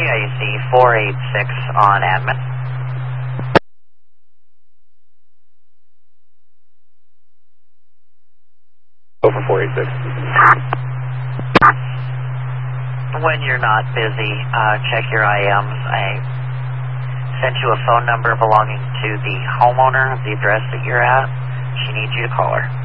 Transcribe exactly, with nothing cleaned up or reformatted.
I C four eight six on admin. Over four eight six. When you're not busy, uh, check your I Ms. I sent you a phone number belonging to the homeowner of the address that you're at. She needs you to call her.